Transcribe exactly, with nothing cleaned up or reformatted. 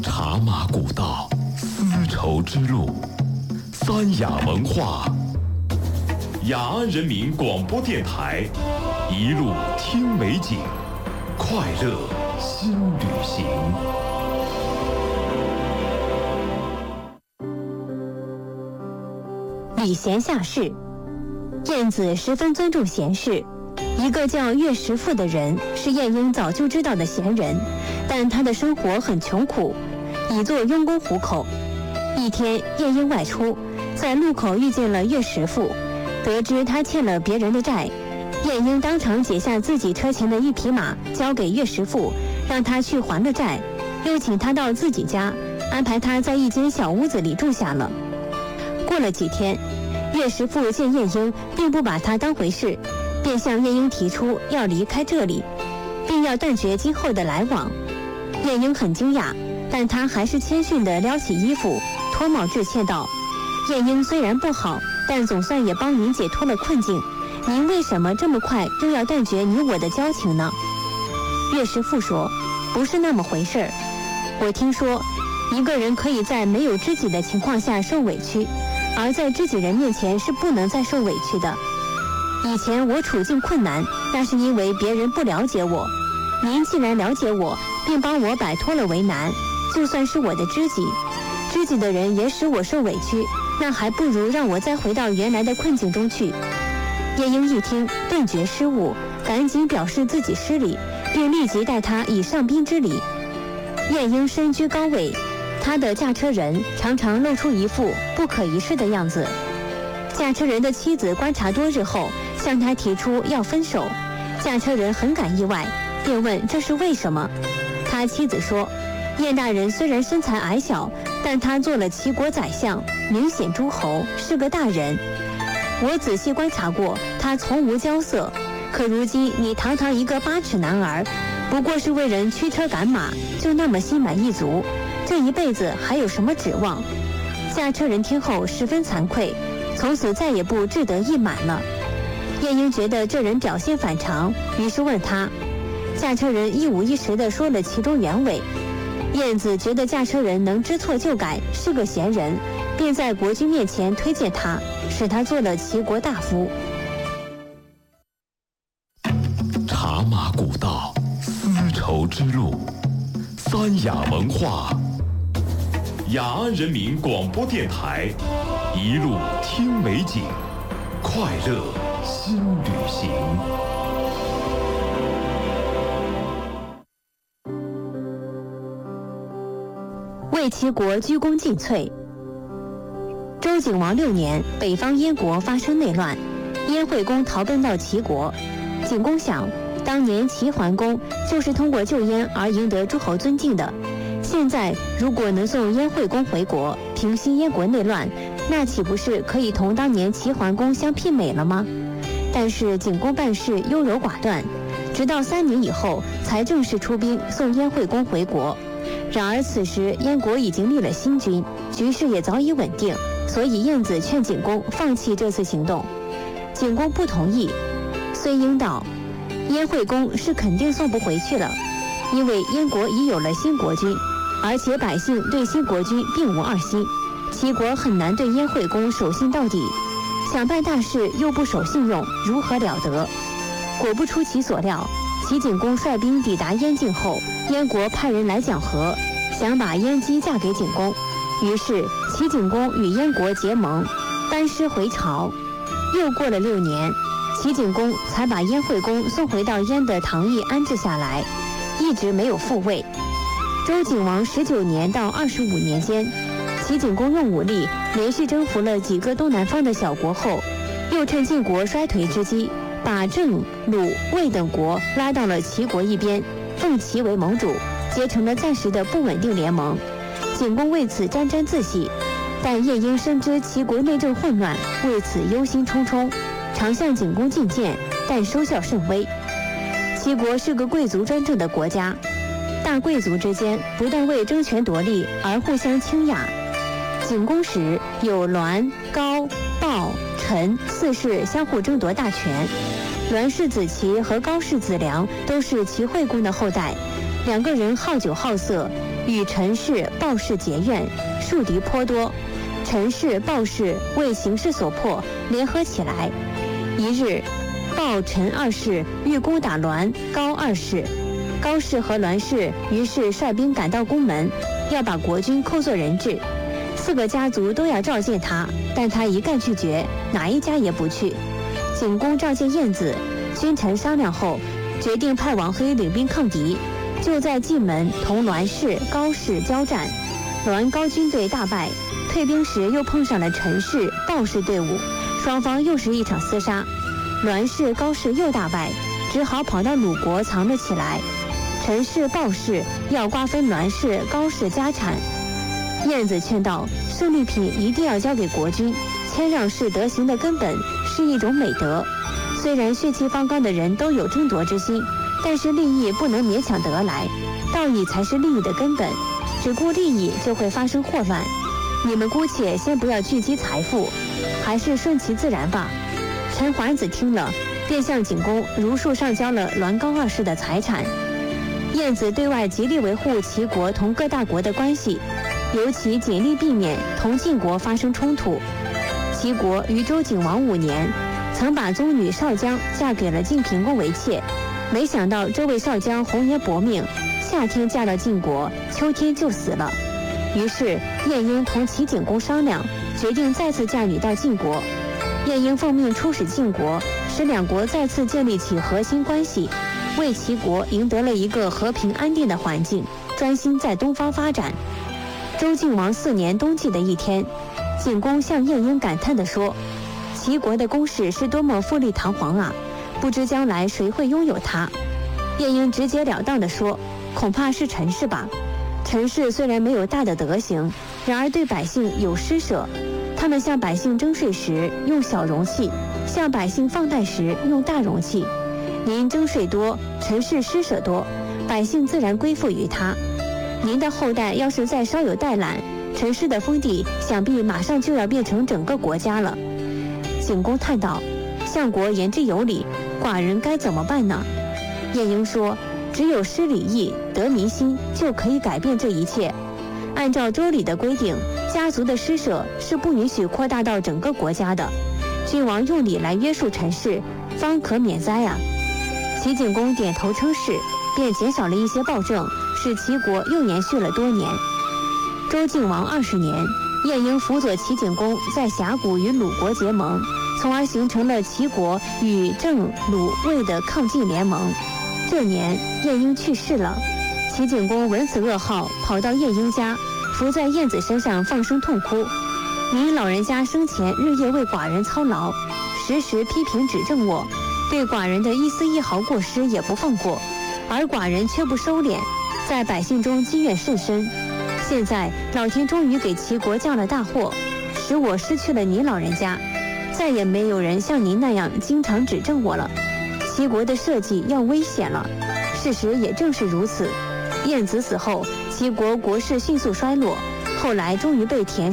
茶马古道，丝绸之路，三雅文化。雅安人民广播电台，一路听美景，快乐新旅行。 礼贤下士，晏子十分尊重贤士。一个叫岳师傅的人是晏婴早就知道的贤人，但他的生活很穷苦，以做佣工糊口。一天，晏婴外出，在路口遇见了岳师傅，得知他欠了别人的债，晏婴当场解下自己车前的一匹马交给岳师傅，让他去还了债，又请他到自己家，安排他在一间小屋子里住下了。过了几天，岳师傅见晏婴并不把他当回事，便向晏婴提出要离开这里，并要断绝今后的来往。晏婴很惊讶，但他还是谦逊地撩起衣服，脱帽致歉道：“晏婴虽然不好，但总算也帮您解脱了困境。您为什么这么快就要断绝你我的交情呢？”岳师傅说：“不是那么回事儿。我听说，一个人可以在没有知己的情况下受委屈，而在知己人面前是不能再受委屈的。以前我处境困难，那是因为别人不了解我。您既然了解我，并帮我摆脱了为难，就算是我的知己，知己的人也使我受委屈，那还不如让我再回到原来的困境中去。”晏婴一听，顿觉失误，赶紧表示自己失礼，并立即待他以上宾之礼。晏婴身居高位，他的驾车人常常露出一副不可一世的样子。驾车人的妻子观察多日后，向他提出要分手。驾车人很感意外，便问这是为什么。他妻子说：“晏大人虽然身材矮小，但他做了齐国宰相，明显诸侯，是个大人。我仔细观察过，他从无骄色。可如今你堂堂一个八尺男儿，不过是为人驱车赶马，就那么心满意足，这一辈子还有什么指望？”驾车人听后十分惭愧，从此再也不志得意满了。晏婴觉得这人表现反常，于是问他。驾车人一五一十地说了其中原委。晏子觉得驾车人能知错就改，是个贤人，便在国君面前推荐他，使他做了齐国大夫。 茶马古道，丝绸之路，三雅文化。雅安人民广播电台，一路听美景，快乐新旅行。 为齐国鞠躬尽瘁。周景王六年，北方燕国发生内乱，燕惠公逃奔到齐国。景公想，当年齐桓公就是通过救燕而赢得诸侯尊敬的，现在如果能送燕惠公回国，平息燕国内乱，那岂不是可以同当年齐桓公相媲美了吗？但是景公办事优柔寡断，直到三年以后才正式出兵送燕惠公回国。然而此时燕国已经立了新君，局势也早已稳定，所以晏子劝景公放弃这次行动。景公不同意。虽应道：“燕惠公是肯定送不回去了，因为燕国已有了新国君，而且百姓对新国君并无二心，齐国很难对燕惠公守信到底。想办大事又不守信用，如何了得？”果不出其所料，齐景公率兵抵达燕境后，燕国派人来讲和，想把燕姬嫁给景公。于是齐景公与燕国结盟，班师回朝。又过了六年，齐景公才把燕惠公送回到燕的唐邑安置下来，一直没有复位。周景王十九年到二十五年间，齐景公用武力连续征服了几个东南方的小国后，又趁晋国衰颓之机，把郑、鲁、魏等国拉到了齐国一边，奉齐为盟主，结成了暂时的不稳定联盟。景公为此沾沾自喜，但晏婴深知齐国内政混乱，为此忧心忡忡，常向景公进谏，但收效甚微。齐国是个贵族专政的国家，大贵族之间不但为争权夺利而互相倾轧。景公时有栾、高、鲍、陈四世相互争夺大权，栾氏子齐和高氏子良都是齐惠公的后代，两个人好酒好色， 与陈氏、鲍氏结怨，树敌颇多。陈氏、鲍氏为形势所迫，联合起来。一日，鲍、陈二世欲攻打栾、高二世。高氏和栾氏于是率兵赶到宫门，要把国君扣作人质。四个家族都要召见他，但他一概拒绝，哪一家也不去。景公召见晏子，君臣商量后，决定派王黑领兵抗敌。就在蓟门同栾氏、高氏交战，栾高军队大败，退兵时又碰上了陈氏、鲍氏队伍，双方又是一场厮杀。栾氏、高氏又大败，只好跑到鲁国藏了起来。陈氏、鲍氏要瓜分栾氏、高氏家产。晏子劝道，胜利品一定要交给国君，谦让是德行的根本，是一种美德。虽然血气方刚的人都有争夺之心，但是利益不能勉强得来，道义才是利益的根本，只顾利益就会发生祸乱。你们姑且先不要聚集财富，还是顺其自然吧。陈桓子听了，便向景公如数上交了栾高二世的财产。晏子对外极力维护齐国同各大国的关系，尤其尽力避免同晋国发生冲突。齐国于周景王五年，曾把宗女少姜嫁给了晋平公为妾，没想到这位少姜红颜薄命，夏天嫁到晋国，秋天就死了。于是晏婴同齐景公商量，决定再次嫁女到晋国。晏婴奉命出使晋国，使两国再次建立起核心关系，为齐国赢得了一个和平安定的环境，专心在东方发展。周晋王四年冬季的一天，景公向晏婴感叹地说，齐国的宫室是多么富丽堂皇啊，不知将来谁会拥有它。晏婴直截了当地说，恐怕是陈氏吧。陈氏虽然没有大的德行，然而对百姓有施舍，他们向百姓征税时用小容器，向百姓放贷时用大容器。您征税多，陈氏施舍多，百姓自然归附于他。您的后代要是再稍有怠懒，陈氏的封地想必马上就要变成整个国家了。景公叹道，相国言之有理，寡人该怎么办呢？晏婴说，只有施礼义，得民心，就可以改变这一切。按照周礼的规定，家族的施舍是不允许扩大到整个国家的，君王用礼来约束陈氏，方可免灾啊。齐景公点头称是，便减少了一些暴政，使齐国又延续了多年。周晋王二十年，晏婴辅佐齐景公在峡谷与鲁国结盟，从而形成了齐国与郑、鲁、魏的抗晋联盟。这年晏婴去世了，齐景公闻此噩耗，跑到晏婴家，伏在晏子身上放声痛哭。您老人家生前日夜为寡人操劳，时时批评指正我，对寡人的一丝一毫过失也不放过，而寡人却不收敛，在百姓中积怨甚深。现在老天终于给齐国降了大祸，使我失去了您老人家，再也没有人像您那样经常指正我了。齐国的社稷要危险了。事实也正是如此。晏子死后，齐国国势迅速衰落，后来终于被田